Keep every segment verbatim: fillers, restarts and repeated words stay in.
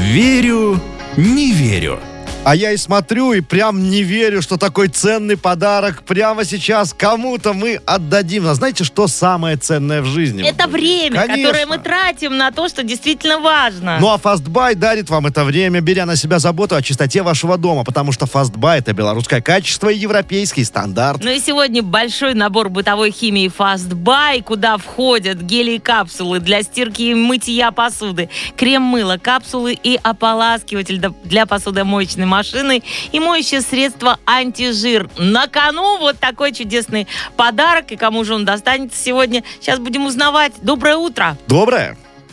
Верю, не верю. А я и смотрю, и прям не верю, что такой ценный подарок прямо сейчас кому-то мы отдадим. А знаете, что самое ценное в жизни? Это время, Конечно. которое мы тратим на то, что действительно важно. Ну а Fastbuy дарит вам это время, беря на себя заботу о чистоте вашего дома, потому что Fastbuy — это белорусское качество и европейский стандарт. Ну и сегодня большой набор бытовой химии Fastbuy, куда входят гели и капсулы для стирки и мытья посуды, крем-мыло, капсулы и ополаскиватель для посудомоечной машины и моющее средство антижир. На кону вот такой чудесный подарок. И кому же он достанется сегодня, сейчас будем узнавать. Доброе утро. Доброе.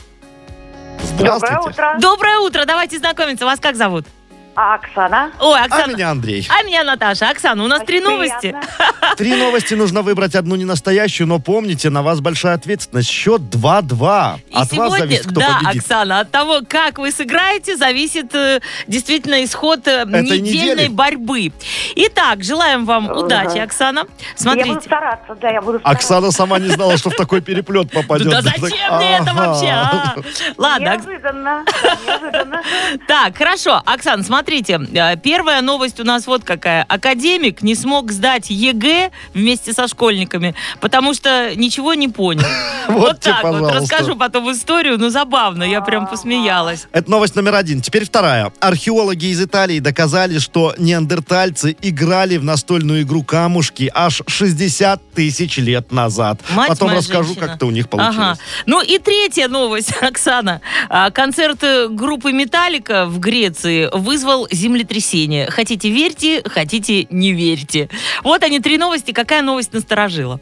Здравствуйте. Доброе утро. Доброе утро. Давайте знакомиться. Вас как зовут? А Оксана? Ой, А Оксана. меня Андрей. А меня Наташа. Оксана, у нас Очень три новости. приятно. Три новости, нужно выбрать одну ненастоящую, но помните, на вас большая ответственность. Счет два-два. И От вас сегодня, зависит, кто да, победит. Оксана, от того, как вы сыграете, зависит э, действительно исход э, недельной недели. борьбы. Итак, желаем вам Ага. удачи, Оксана. Я буду Смотрите. стараться, да, я буду стараться. Оксана сама не знала, что в такой переплет попадет. Да зачем мне это Ага. вообще? а? Ладно, Окс- Неожиданно, да, неожиданно. так, хорошо. Оксан, смотрите, э, первая новость у нас вот какая. Академик не смог сдать ЕГЭ вместе со школьниками, потому что ничего не понял. Вот тебе, так вот. пожалуйста. Расскажу потом историю, ну забавно, я прям посмеялась. Это новость номер один. Теперь вторая. Археологи из Италии доказали, что неандертальцы играли в настольную игру камушки аж шестьдесят тысяч лет назад. Мать Потом моя расскажу, женщина. как это у них получилось. Ага. Ну и третья новость, Оксана. А, Концерт э, группы «Металлика» в Греции вызвал землетрясение. Хотите верьте, хотите не верьте. Вот они, три новости. Какая новость насторожила?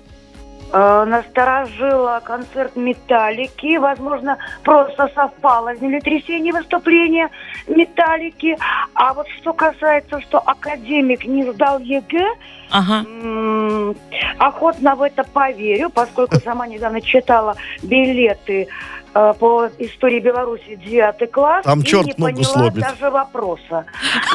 Э, Насторожила концерт «Металлики». Возможно, просто совпало землетрясение выступления «Металлики». А вот что касается, что академик не сдал ЕГЭ, Ага. м, охотно в это поверю, поскольку сама недавно читала билеты э, по истории Беларуси девятый класс. Там и черт не ногу поняла сломит. даже вопроса.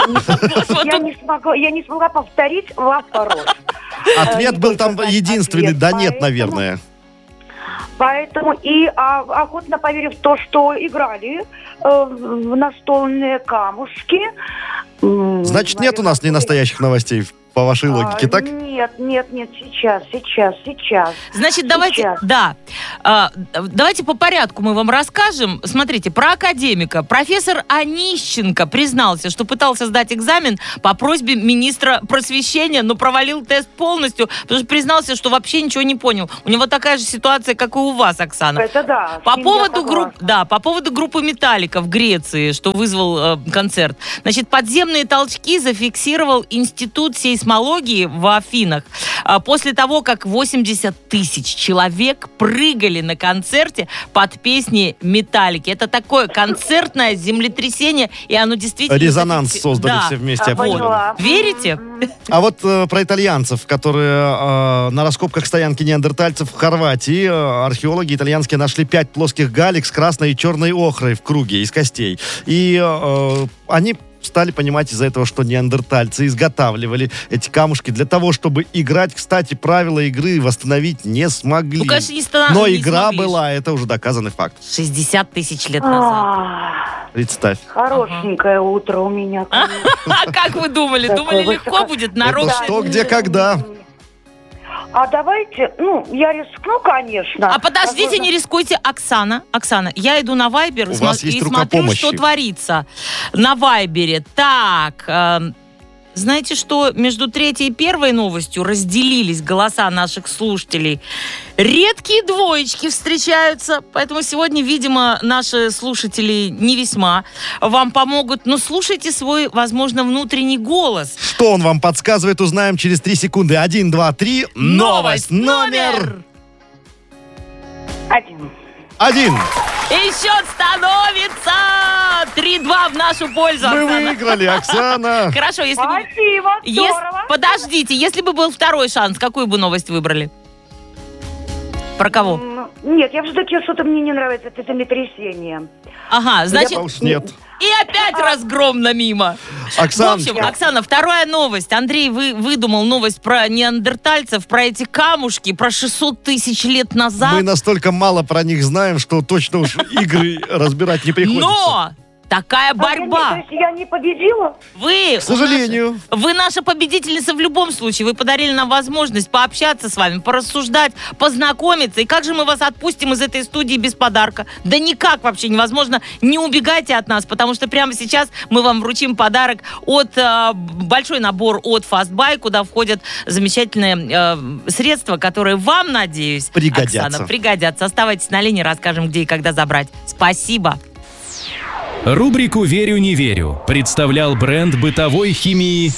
Я не смогла, я не смогла повторить вопрос. Ответ Э, был не там только единственный. ответ, Да нет, поэтому- наверное. Поэтому и а, охотно поверю в то, что играли э, в настольные камушки. М, Значит, нет у нас наверное, ненастоящих новостей по вашей а, логике, так? Нет, нет, нет, сейчас, сейчас, сейчас. Значит, давайте, Сейчас. да, А, давайте по порядку мы вам расскажем. Смотрите, про академика. Профессор Онищенко признался, что пытался сдать экзамен по просьбе министра просвещения, но провалил тест полностью, потому что признался, что вообще ничего не понял. У него такая же ситуация, как и у вас, Оксана. Это да. По с ним я поводу, групп, согласна. да, по поводу группы «Металлика» в Греции, что вызвал э, концерт. Значит, подземные толчки зафиксировал Институт сейсмологии в Афинах. А, после того, как восемьдесят тысяч человек прыгали на концерте под песни «Металлики». Это такое концертное землетрясение, и оно действительно... Резонанс зафикси- создали Да. все вместе. А, поняла. Верите? М, А вот э, про итальянцев, которые э, на раскопках стоянки неандертальцев в Хорватии, э, археологи итальянские нашли пять плоских галек с красной и черной охрой в круге из костей. И э, они стали понимать из-за этого, что неандертальцы изготавливали эти камушки для того, чтобы играть. Кстати, правила игры восстановить не смогли. Ну, конечно, не ста- Но не игра смогли. была, это уже доказанный факт. шестьдесят тысяч лет назад. а, Представь. Хорошенькое утро у меня. конечно. А как вы думали? Такое Думали, легко высоко- будет? Это Народ... что, где, когда? А давайте, ну, я рискну, конечно. А подождите, Возможно, не рискуйте, Оксана. Оксана, я иду на Вайбер У и, вас смо- есть и рука смотрю, помощи. что творится на Вайбере. Так, эм, знаете что? Между третьей и первой новостью разделились голоса наших слушателей. Редкие двоечки встречаются, поэтому сегодня, видимо, наши слушатели не весьма вам помогут. Но слушайте свой, возможно, внутренний голос. Что он вам подсказывает, узнаем через три секунды. Один, два, три. Новость номер Один. один. И счет становится три-два в нашу пользу, Мы Оксана. выиграли, Оксана. Хорошо, если бы... Спасибо, Ес- здорово. Подождите, если бы был второй шанс, какую бы новость выбрали? Про кого? М, Нет, я все-таки что-то мне не нравится это землетрясение. Ага, значит, А уж нет. и опять разгромно мимо. В Оксаночка. общем, Оксана, вторая новость. Андрей вы, выдумал новость про неандертальцев, про эти камушки, про шестьсот тысяч лет назад. Мы настолько мало про них знаем, что точно уж игры разбирать не приходится. Но Такая борьба. А я не, то есть я не победила? Вы, К сожалению. наша- вы наша победительница в любом случае. Вы подарили нам возможность пообщаться с вами, порассуждать, познакомиться. И как же мы вас отпустим из этой студии без подарка? Да никак вообще невозможно. Не убегайте от нас, потому что прямо сейчас мы вам вручим подарок от э, большой набор от Fastbuy, куда входят замечательные э, средства, которые вам, надеюсь, Пригодятся. Оксана, пригодятся. Оставайтесь на линии, расскажем, где и когда забрать. Спасибо. Рубрику «Верю, не верю» представлял бренд бытовой химии